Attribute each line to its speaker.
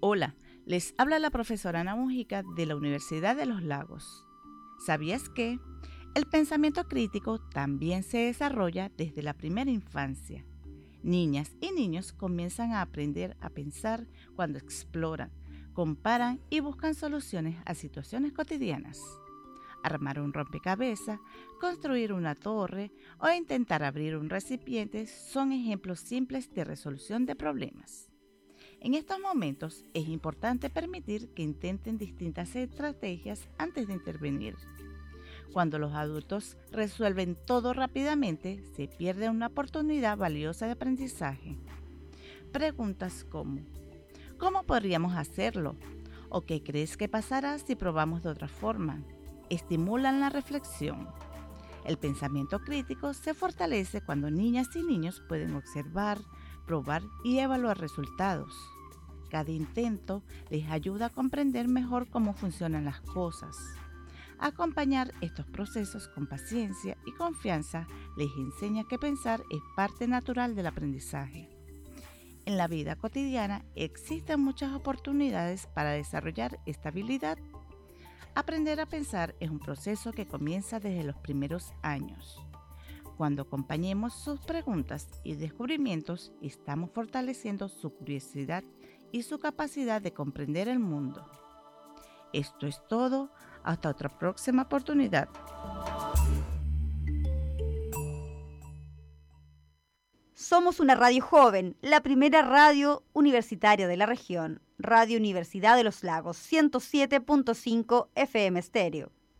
Speaker 1: Hola, les habla la profesora Ana Mujica de la Universidad de los Lagos. ¿Sabías que el pensamiento crítico también se desarrolla desde la primera infancia? Niñas y niños comienzan a aprender a pensar cuando exploran, comparan y buscan soluciones a situaciones cotidianas. Armar un rompecabezas, construir una torre o intentar abrir un recipiente son ejemplos simples de resolución de problemas. En estos momentos es importante permitir que intenten distintas estrategias antes de intervenir. Cuando los adultos resuelven todo rápidamente, se pierde una oportunidad valiosa de aprendizaje. Preguntas como ¿cómo podríamos hacerlo? ¿O qué crees que pasará si probamos de otra forma? Estimulan la reflexión. El pensamiento crítico se fortalece cuando niñas y niños pueden observar, probar y evaluar resultados. Cada intento les ayuda a comprender mejor cómo funcionan las cosas. Acompañar estos procesos con paciencia y confianza les enseña que pensar es parte natural del aprendizaje. En la vida cotidiana existen muchas oportunidades para desarrollar esta habilidad. Aprender a pensar es un proceso que comienza desde los primeros años. Cuando acompañemos sus preguntas y descubrimientos, estamos fortaleciendo su curiosidad y su capacidad de comprender el mundo. Esto es todo. Hasta otra próxima oportunidad.
Speaker 2: Somos una radio joven, la primera radio universitaria de la región. Radio Universidad de los Lagos, 107.5 FM Estéreo.